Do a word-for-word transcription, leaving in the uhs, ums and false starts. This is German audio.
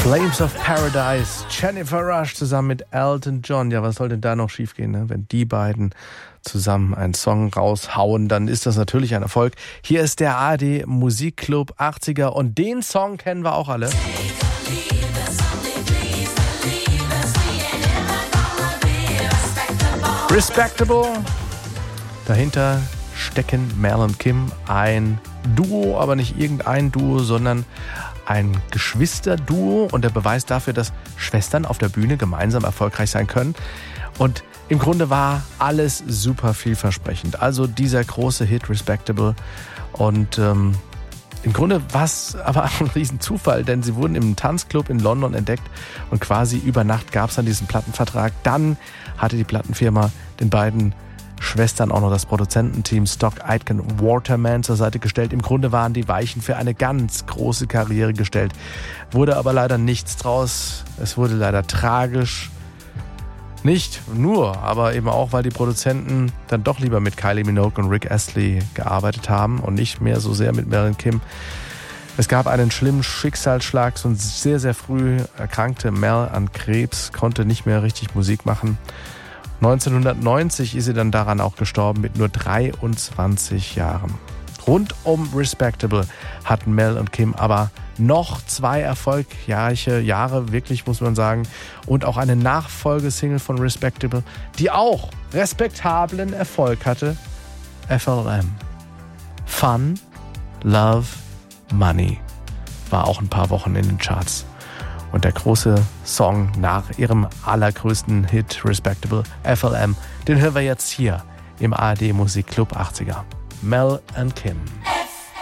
Flames of Paradise, Jennifer Rush zusammen mit Elton John. Ja, was soll denn da noch schiefgehen, ne? Wenn die beiden zusammen einen Song raushauen, dann ist das natürlich ein Erfolg. Hier ist der A R D Musikclub achtziger und den Song kennen wir auch alle. Respectable. Dahinter stecken Mel und Kim, ein Duo, aber nicht irgendein Duo, sondern ein Geschwisterduo und der Beweis dafür, dass Schwestern auf der Bühne gemeinsam erfolgreich sein können. Und im Grunde war alles super vielversprechend. Also dieser große Hit Respectable. Und ähm, im Grunde war es aber auch ein Riesenzufall, denn sie wurden im Tanzclub in London entdeckt und quasi über Nacht gab es dann diesen Plattenvertrag. Dann hatte die Plattenfirma den beiden Schwestern auch noch das Produzententeam Stock Aitken Waterman zur Seite gestellt. Im Grunde waren die Weichen für eine ganz große Karriere gestellt. Wurde aber leider nichts draus. Es wurde leider tragisch. Nicht nur, aber eben auch, weil die Produzenten dann doch lieber mit Kylie Minogue und Rick Astley gearbeitet haben und nicht mehr so sehr mit Mel und Kim. Es gab einen schlimmen Schicksalsschlag. So sehr, sehr früh erkrankte Mel an Krebs, konnte nicht mehr richtig Musik machen. neunzehnhundertneunzig ist sie dann daran auch gestorben mit nur dreiundzwanzig Jahren. Rund um Respectable hatten Mel und Kim aber noch zwei erfolgreiche Jahre, wirklich muss man sagen, und auch eine Nachfolgesingle von Respectable, die auch respektablen Erfolg hatte, F L M. Fun, Love, Money war auch ein paar Wochen in den Charts. Und der große Song nach ihrem allergrößten Hit Respectable, F L M, den hören wir jetzt hier im A R D Musikclub achtziger. Mel and Kim.